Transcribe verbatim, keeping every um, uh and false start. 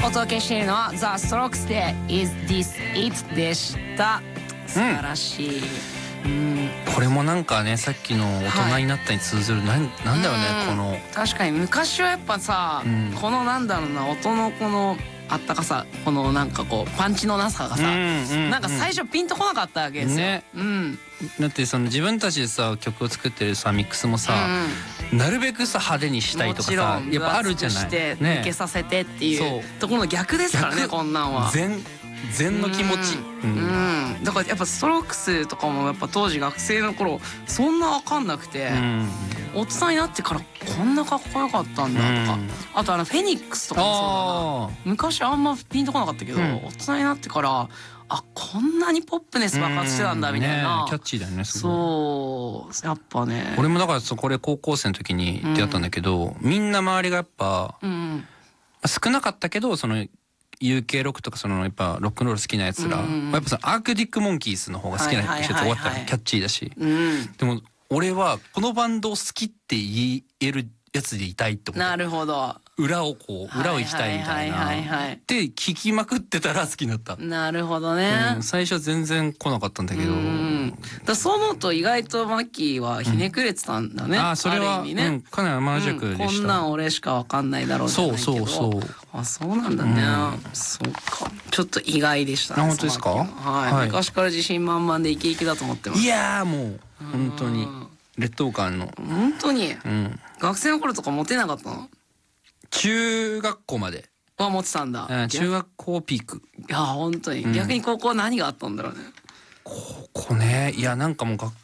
お届けしているのはザ・ストロークスで Is This It でした。素晴らしい、うん、 これもなんかね、さっきの大人になったに通ずる、はい、なん、なんだろうね、この確かに昔はやっぱさ、うん、このなんだろうな、音のこのあったかさ、このなんかこうパンチのなさがさ、うんうんうん、なんか最初ピンとこなかったわけですよ、ね、うん、 だってその自分たちでさ曲を作ってるさミックスもさ、うん、なるべくさ派手にしたいとかさやっぱあるじゃない、 して抜けさせてっていうところの逆ですからね、こんなんは全全の気持ち、 うん、うん、だからやっぱストロークスとかもやっぱ当時学生の頃そんな分かんなくて、うん、大人になってからこんなかっこよかったんだとか、うん、あとあのフェニックスとかもそうだな、昔あんまピンとこなかったけど、うん、大人になってからあ、こんなにポップネス爆発してたんだみたいな、 ね、キャッチーだよね、すごい。そうやっぱね、 俺もだからこれ高校生の時に出会ったんだけど、うん、みんな周りがやっぱ、うん、少なかったけどそのユーケー ロックとかそのやっぱロックンロール好きなやつら、うんうん、やっぱそのアークティックモンキーズの方が好きな人終わったらキャッチーだし、うん、でも俺はこのバンドを好きって言えるやつでいたいって思った。 なるほど。 裏をこう裏を行きたいみたいなで聞きまくってたら好きになった。 なるほどね、 うん、最初は全然来なかったんだけど、うん、 だそう思うと意外とマッキーはひねくれてたんだね、うん、 あそれは、ね、うん、かなり甘弱でした、うん、 こんなん俺しかわかんないだろうじゃないけど、 そうそうそう、 あそうなんだね、うん、そうか、ちょっと意外でしたね。 あ本当ですか、はい、 はい、昔から自信満々でイケイケだと思ってます。 いやーもう本当に劣等感の本当に、 うん、 学生の頃とかモテなかったの？ 中学校までは持ってたんだ、 うん、中学校ピーク。 いや本当に、うん、逆に高校は何があったんだろうね。 高校ね、いやなんかもう学